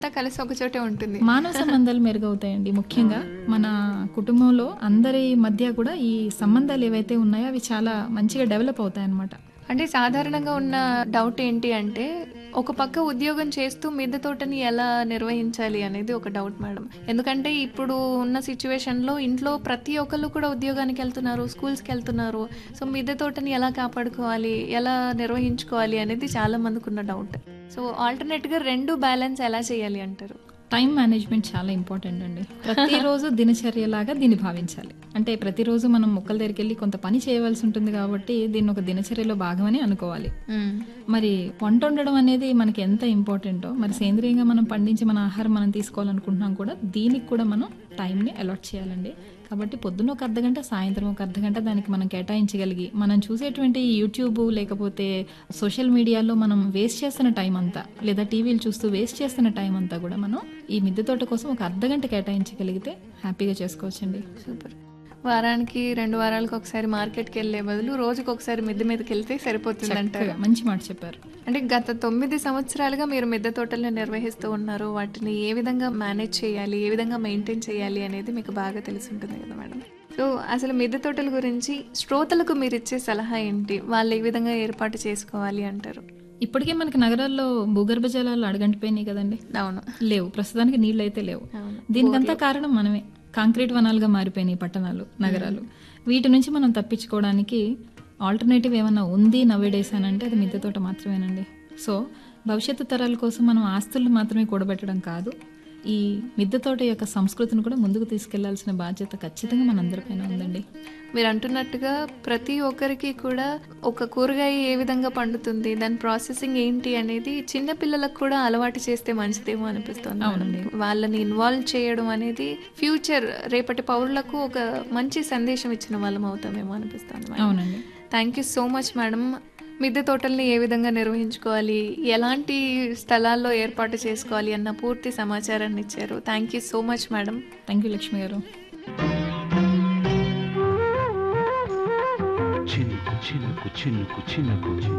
కలిసి ఒక చోటే ఉంటుంది. మానవ సంబంధాలు మెరుగవుతాయండి. ముఖ్యంగా మన కుటుంబంలో అందరి మధ్య కూడా ఈ సంబంధాలు ఏవైతే ఉన్నాయో అవి చాలా మంచిగా డెవలప్ అవుతాయి అన్నమాట. అంటే సాధారణంగా ఉన్న డౌట్ ఏంటి అంటే, ఒక పక్క ఉద్యోగం చేస్తూ మిద్దె తోటని ఎలా నిర్వహించాలి అనేది ఒక డౌట్ మేడం. ఎందుకంటే ఇప్పుడు ఉన్న సిచ్యువేషన్లో ఇంట్లో ప్రతి ఒక్కళ్ళు కూడా ఉద్యోగానికి వెళ్తున్నారు, స్కూల్స్కి వెళ్తున్నారు. సో మిద్దె తోటని ఎలా కాపాడుకోవాలి, ఎలా నిర్వహించుకోవాలి అనేది చాలా మందికి ఉన్న డౌట్. సో ఆల్టర్నేట్గా రెండు బ్యాలెన్స్ ఎలా చేయాలి అంటారు? టైం మేనేజ్మెంట్ చాలా ఇంపార్టెంట్ అండి. ప్రతిరోజు దినచర్యలాగా దీన్ని భావించాలి. అంటే ప్రతిరోజు మనం మొక్కల దగ్గరికి వెళ్ళి కొంత పని చేయవలసి ఉంటుంది కాబట్టి దీన్ని ఒక దినచర్యలో భాగమని అనుకోవాలి. మరి వంట వండడం అనేది మనకి ఎంత ఇంపార్టెంటో, మరి సేంద్రియంగా మనం పండించి మన ఆహారం మనం తీసుకోవాలనుకుంటున్నాం కూడా దీనికి కూడా మనం టైంని అలాట్ చేయాలండి. కాబట్టి పొద్దున్న ఒక అర్ధగంట, సాయంత్రం ఒక అర్ధగంట దానికి మనం కేటాయించగలిగి మనం చూసేటువంటి యూట్యూబ్ లేకపోతే సోషల్ మీడియాలో మనం వేస్ట్ చేస్తున్న టైం అంతా, లేదా టీవీలు చూస్తూ వేస్ట్ చేస్తున్న టైం అంతా కూడా మనం ఈ మిద్దె తోట కోసం ఒక అర్ధగంట కేటాయించగలిగితే హ్యాపీగా చేసుకోవచ్చండి. సూపర్. వారానికి 2 వారాలకు ఒకసారి మార్కెట్కి వెళ్ళే బదులు రోజుకి ఒకసారి మిద్దె మీదకి వెళ్తే సరిపోతుంది అంటారు. మంచి మాట చెప్పారు. అంటే గత 9 సంవత్సరాలుగా మీరు మిద్దె తోటలను నిర్వహిస్తూ ఉన్నారు. వాటిని ఏ విధంగా మేనేజ్ చేయాలి, ఏ విధంగా మెయింటైన్ చేయాలి అనేది మీకు బాగా తెలిసి ఉంటుంది కదా మేడం. సో అసలు మిద్దె తోటల గురించి శ్రోతలకు మీరు ఇచ్చే సలహా ఏంటి? వాళ్ళు ఏ విధంగా ఏర్పాటు చేసుకోవాలి అంటారు? ఇప్పటికే మనకి నగరాల్లో భూగర్భ జలాలు అడగంటిపోయినాయి కదండి. అవును, లేవు, ప్రస్తుతానికి నీళ్ళు అయితే లేవు. దీనికంతా కారణం మనమే. కాంక్రీట్ వనాలుగా మారిపోయినాయి పట్టణాలు, నగరాలు. వీటి నుంచి మనం తప్పించుకోవడానికి ఆల్టర్నేటివ్ ఏమన్నా ఉంది నవేడేస్ అని అంటే అది మిద్దె తోట మాత్రమేనండి. సో భవిష్యత్తు తరాల కోసం మనం ఆస్తులు మాత్రమే కూడబెట్టడం కాదు, ఈ మిద్దె తోట యొక్క సంస్కృతిని కూడా ముందుకు తీసుకెళ్లాల్సిన బాధ్యత ఖచ్చితంగా మనందరిపైన ఉందండి. మీరు అంటున్నట్టుగా ప్రతి ఒక్కరికి కూడా ఒక కూరగాయ ఏ విధంగా పండుతుంది, దాని ప్రాసెసింగ్ ఏంటి అనేది చిన్న పిల్లలకు కూడా అలవాటు చేస్తే మంచిదేమో అనిపిస్తుంది. అవునండి. వాళ్ళని ఇన్వాల్వ్ చేయడం అనేది ఫ్యూచర్ రేపటి పౌరులకు ఒక మంచి సందేశం ఇచ్చిన వాళ్ళం అవుతామేమో అనిపిస్తుంది. అవునండి. Thank you so much madam. మిద్దె తోటల్ని ఏ విధంగా నిర్వహించుకోవాలి, ఎలాంటి స్థలాల్లో ఏర్పాటు చేసుకోవాలి అన్న పూర్తి సమాచారాన్ని ఇచ్చారు. Thank you so much madam. Thank you Lakshmi గారు. చినుకు చినుకు చినుకు చినుకు